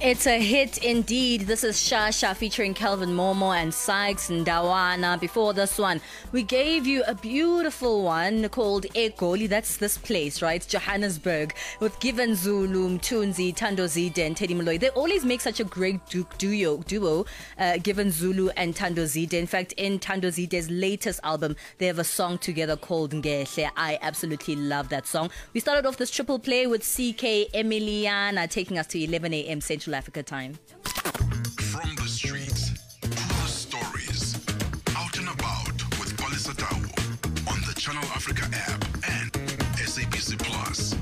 It's a hit indeed. This is Shasha featuring Kelvin Momo and Sykes Ndawana. Before this one, we gave you a beautiful one called Egoli. That's this place, right? Johannesburg, with Given Zulu, Mtunzi, Tando Zide, and Teddy Malloy. They always make such a great duo, Given Zulu and Tando Zide. In fact, in Tando Zide's latest album, they have a song together called Ngehle. I absolutely love that song. We started off this triple play with CK Emiliana taking us to 11 a.m. Central Africa time. From the streets to the stories, out and about with Kwalisa Tawo on the Channel Africa app and SABC Plus.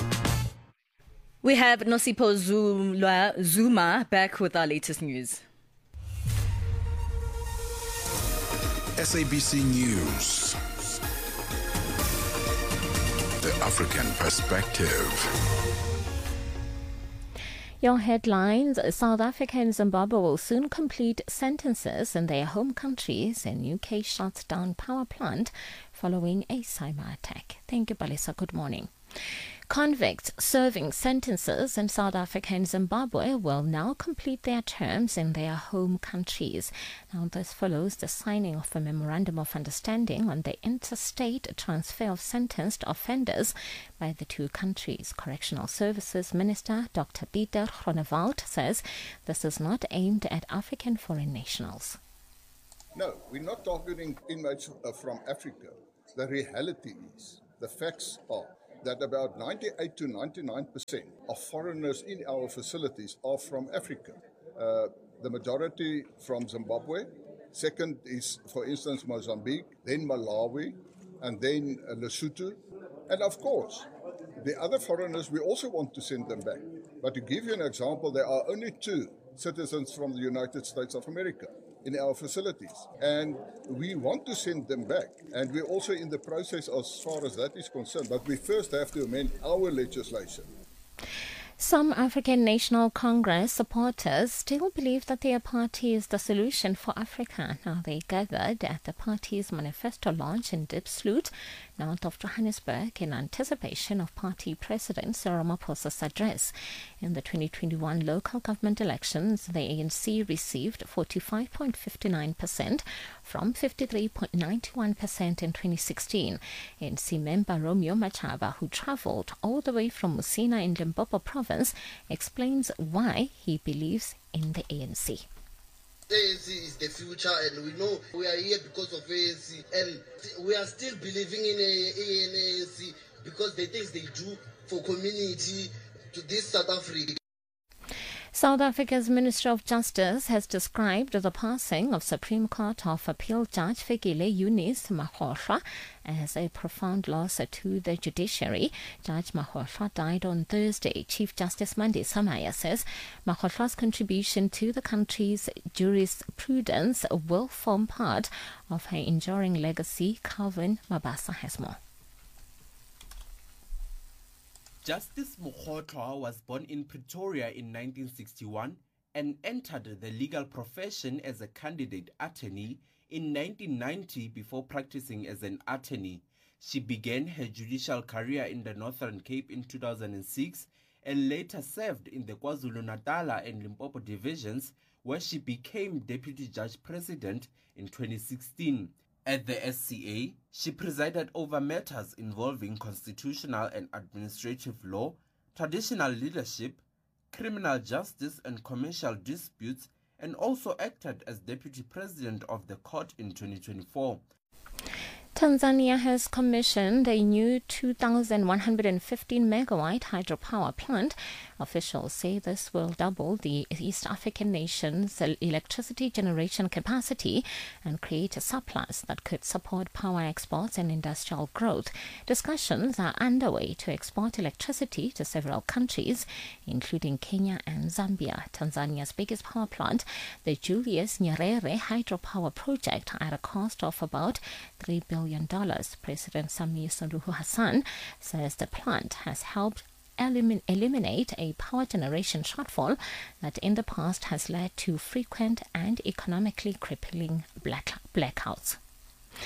We have Nosipho Zuma back with our latest news. SABC News. The African perspective. Your headlines: South Africa and Zimbabwe will soon complete sentences in their home countries, and UK shuts down power plant following a cyber attack. Thank you, Balisa. Good morning. Convicts serving sentences in South Africa and Zimbabwe will now complete their terms in their home countries. Now, this follows the signing of a memorandum of understanding on the interstate transfer of sentenced offenders by the two countries. Correctional Services Minister Dr. Pieter Groenewald says this is not aimed at African foreign nationals. No, we're not targeting inmates from Africa. The reality is, the facts are, that about 98 to 99% of foreigners in our facilities are from Africa. The majority from Zimbabwe. Second is, for instance, Mozambique, then Malawi, and then Lesotho. And of course, the other foreigners, we also want to send them back. But to give you an example, there are only 2 citizens from the United States of America in our facilities, and we want to send them back, and we're also in the process as far as that is concerned, but we first have to amend our legislation. Some African National Congress supporters still believe that their party is the solution for Africa. Now, they gathered at the party's manifesto launch in Diepsloot, north of Johannesburg, in anticipation of party President Cyril Ramaphosa's address. In the 2021 local government elections, the ANC received 45.59% from 53.91% in 2016. ANC member Romeo Machaba, who travelled all the way from Musina in Limpopo province, explains why he believes in the ANC. ANC is the future, and we know we are here because of ANC, and we are still believing in ANC because the things they do for community to this South Africa. South Africa's Minister of Justice has described the passing of Supreme Court of Appeal Judge Fikile Eunice Makgotlwa as a profound loss to the judiciary. Judge Makgotlwa died on Thursday. Chief Justice Mandi Samaya says Makgotlwa's contribution to the country's jurisprudence will form part of her enduring legacy. Calvin Mabasa has more. Justice Makgotlwa was born in Pretoria in 1961 and entered the legal profession as a candidate attorney in 1990 before practicing as an attorney. She began her judicial career in the Northern Cape in 2006 and later served in the KwaZulu-Natal and Limpopo divisions, where she became Deputy Judge President in 2016. At the SCA, she presided over matters involving constitutional and administrative law, traditional leadership, criminal justice and commercial disputes, and also acted as Deputy President of the court in 2024. Tanzania has commissioned a new 2,115 megawatt hydropower plant. Officials say this will double the East African nation's electricity generation capacity and create a surplus that could support power exports and industrial growth. Discussions are underway to export electricity to several countries, including Kenya and Zambia. Tanzania's biggest power plant, the Julius Nyerere hydropower project, at a cost of about $3 billion. President Samia Suluhu Hassan says the plant has helped eliminate a power generation shortfall that in the past has led to frequent and economically crippling blackouts.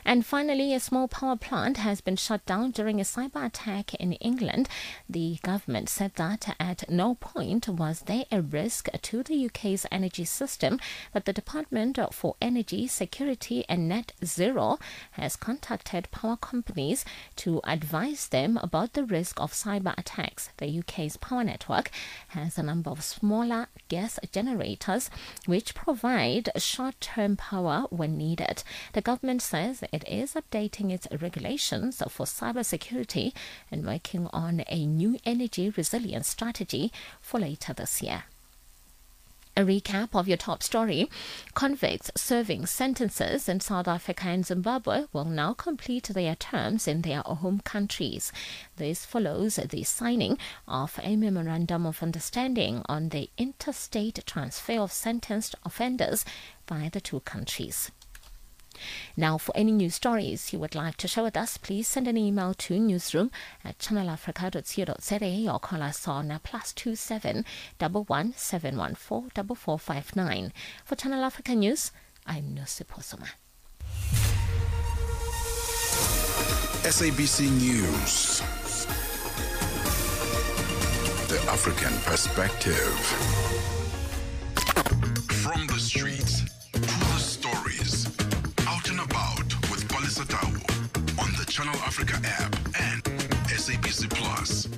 And finally, a small power plant has been shut down during a cyber attack in England. The government said that at no point was there a risk to the UK's energy system, but the Department for Energy, Security and Net Zero has contacted power companies to advise them about the risk of cyber attacks. The UK's power network has a number of smaller gas generators which provide short-term power when needed. The government says it is updating its regulations for cybersecurity and working on a new energy resilience strategy for later this year. A recap of your top story. Convicts serving sentences in South Africa and Zimbabwe will now complete their terms in their home countries. This follows the signing of a memorandum of understanding on the interstate transfer of sentenced offenders by the two countries. Now, for any news stories you would like to share with us, please send an email to newsroom@channelafrica.co.za or call us on +27 11 714 4459. For Channel Africa News, I'm Nosipho Soma. SABC News. The African perspective. From the streets to the stories. Out and about with Palesa Tau on the Channel Africa app and SABC Plus.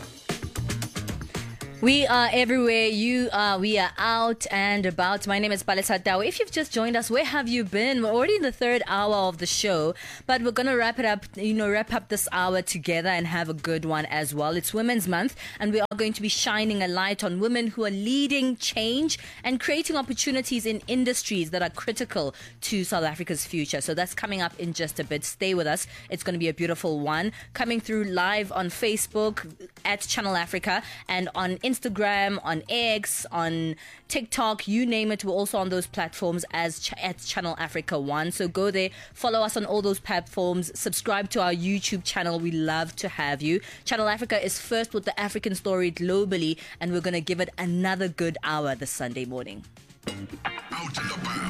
We are everywhere. We are out and about. My name is Palesa Tau. If you've just joined us, where have you been? We're already in the third hour of the show, but we're going to wrap up this hour together and have a good one as well. It's Women's Month, and we are going to be shining a light on women who are leading change and creating opportunities in industries that are critical to South Africa's future. So that's coming up in just a bit. Stay with us. It's going to be a beautiful one. Coming through live on Facebook at Channel Africa and on Instagram, on X, on TikTok, you name it. We're also on those platforms at Channel Africa 1. So go there, follow us on all those platforms, subscribe to our YouTube channel. We love to have you. Channel Africa is first with the African story globally, and we're going to give it another good hour this Sunday morning. Out and about.